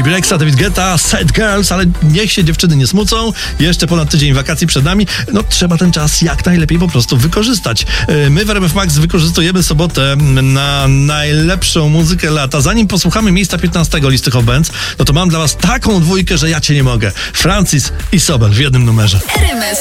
Baby Rexha, David Guetta, Sad Girls, ale niech się dziewczyny nie smucą. Jeszcze ponad tydzień wakacji przed nami. No trzeba ten czas jak najlepiej po prostu wykorzystać. My w RMF Max wykorzystujemy sobotę na najlepszą muzykę lata. Zanim posłuchamy miejsca 15 listy Hot Bands, no to mam dla was taką dwójkę, że ja cię nie mogę. Francis i Sobel w jednym numerze. RMF